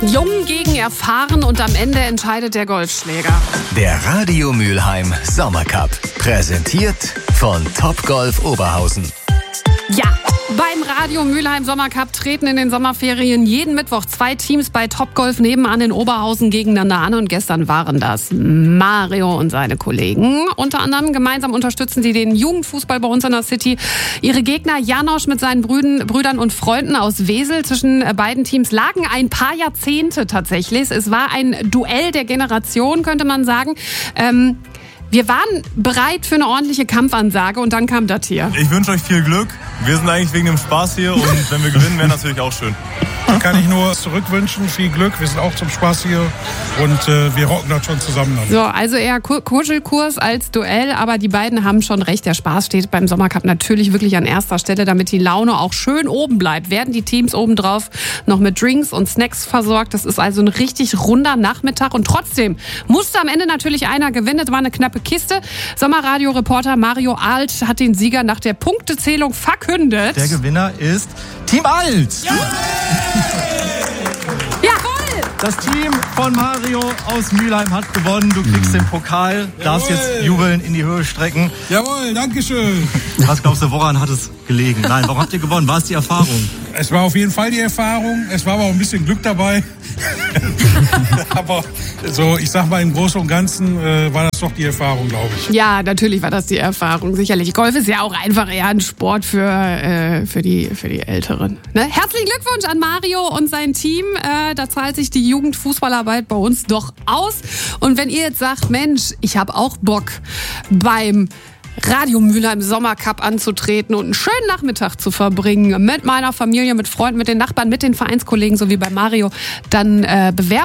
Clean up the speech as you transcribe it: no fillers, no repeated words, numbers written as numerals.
Jung gegen erfahren und am Ende entscheidet der Golfschläger. Der Radio Mülheim Sommercup. Präsentiert von Topgolf Oberhausen. Ja, beim Radio Mülheim Sommercup treten in den Sommerferien jeden Mittwoch 2 Teams bei Topgolf nebenan in Oberhausen gegeneinander an. Und gestern waren das Mario und seine Kollegen. Unter anderem gemeinsam unterstützen sie den Jugendfußball bei uns in der City. Ihre Gegner Janosch mit seinen Brüdern und Freunden aus Wesel. Zwischen beiden Teams lagen ein paar Jahrzehnte tatsächlich. Es war ein Duell der Generation, könnte man sagen. Wir waren bereit für eine ordentliche Kampfansage und dann kam das hier. Ich wünsche euch viel Glück. Wir sind eigentlich wegen dem Spaß hier und wenn wir gewinnen, wäre natürlich auch schön. Kann ich nur zurückwünschen, viel Glück. Wir sind auch zum Spaß hier und wir rocken das schon zusammen. So, also eher Kuschelkurs als Duell, aber die beiden haben schon recht. Der Spaß steht beim Sommercup natürlich wirklich an erster Stelle, damit die Laune auch schön oben bleibt. Werden die Teams obendrauf noch mit Drinks und Snacks versorgt. Das ist also ein richtig runder Nachmittag und trotzdem musste am Ende natürlich einer gewinnen. Das war eine knappe Kiste. Sommerradio-Reporter Mario Alt hat den Sieger nach der Punktezählung verkündet. Der Gewinner ist Team Alt. Ja! Jawohl! Das Team von Mario aus Mülheim hat gewonnen. Du kriegst den Pokal, darfst jetzt jubeln, in die Höhe strecken. Jawohl, dankeschön. Was glaubst du, woran hat es gelegen? Nein, warum habt ihr gewonnen? War es die Erfahrung? Es war auf jeden Fall die Erfahrung. Es war aber auch ein bisschen Glück dabei. Aber so, ich sag mal, im Großen und Ganzen war das doch die Erfahrung, glaube ich. Ja, natürlich war das die Erfahrung, sicherlich. Golf ist ja auch einfach eher ein Sport für die Älteren. Ne? Herzlichen Glückwunsch an Mario und sein Team. Da zahlt sich die Jugendfußballarbeit bei uns doch aus. Und wenn ihr jetzt sagt, Mensch, ich habe auch Bock beim Radio Mülheim Sommercup anzutreten und einen schönen Nachmittag zu verbringen mit meiner Familie, mit Freunden, mit den Nachbarn, mit den Vereinskollegen, so wie bei Mario, dann bewerbt